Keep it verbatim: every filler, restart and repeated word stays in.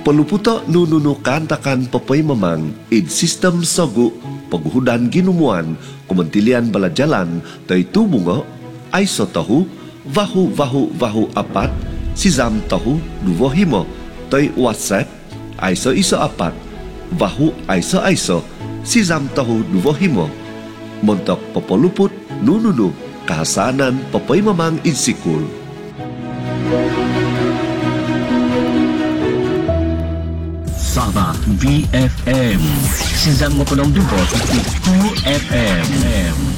Papaluputo nununukan takan papay mamang id sistem sogo paghudan ginumuan kumantilian balajalan tay tubungo ay so tahu vahu vahu vahu apat sizam tahu duvo himo tay WhatsApp ay so iso apat vahu ay so ay so sizam tahu duvo himo montok papaluput nununu kahasanan papay mamang id sikul. Sabah V F M sembilan puluh dua titik dua F M.